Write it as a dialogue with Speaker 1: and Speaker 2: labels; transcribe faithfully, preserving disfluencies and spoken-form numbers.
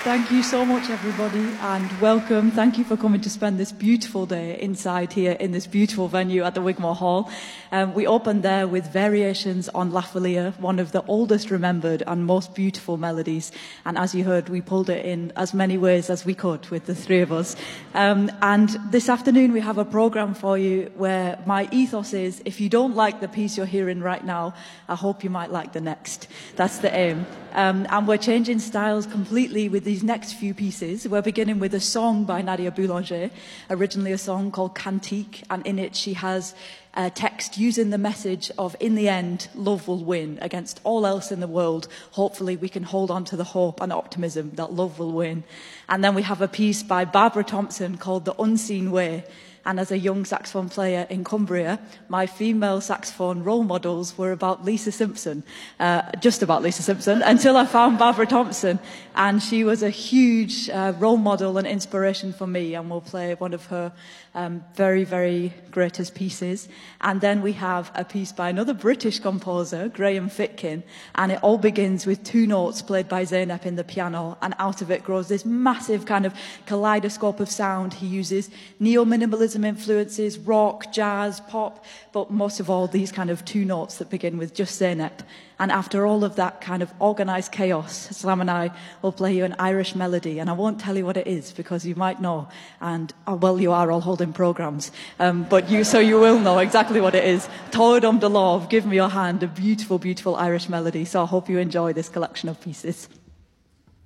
Speaker 1: Thank you so much, everybody, and welcome. Thank you for coming to spend this beautiful day inside here in this beautiful venue at the Wigmore Hall. Um, we opened there with variations on La Folia, one of the oldest remembered and most beautiful melodies. And as you heard, we pulled it in as many ways as we could with the three of us. Um, and this afternoon, we have a program for you where my ethos is, if you don't like the piece you're hearing right now, I hope you might like the next. That's the aim. Um, and we're changing styles completely with these next few pieces. We're beginning with a song by Nadia Boulanger, originally a song called Cantique, and in it she has a text using the message of, in the end, love will win against all else in the world. Hopefully we can hold on to the hope and optimism that love will win. And then we have a piece by Barbara Thompson called The Unseen Way. And as a young saxophone player in Cumbria, my female saxophone role models were about Lisa Simpson, uh, just about Lisa Simpson, until I found Barbara Thompson. And she was a huge uh, role model and inspiration for me, and we'll play one of her um, very, very greatest pieces. And then we have a piece by another British composer, Graham Fitkin, and it all begins with two notes played by Zeynep in the piano, and out of it grows this massive kind of kaleidoscope of sound. He uses neo-minimalism influences, rock, jazz, pop, but most of all these kind of two notes that begin with just Zeynep. And after all of that kind of organised chaos, Slam and I will play you an Irish melody, and I won't tell you what it is because you might know, and oh, well, you are all holding programmes, um, but you so you will know exactly what it is. Toadum de Love, Give Me Your Hand, a beautiful, beautiful Irish melody. So I hope you enjoy this collection of pieces.